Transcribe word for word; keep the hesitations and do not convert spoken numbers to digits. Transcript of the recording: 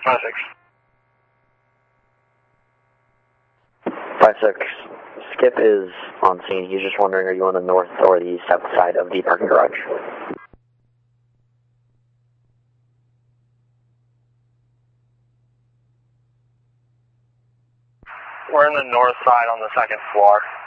five six. five six. Skip is on scene. He's just wondering, are you on the north or the south side of the parking garage? We're in the north side on the second floor.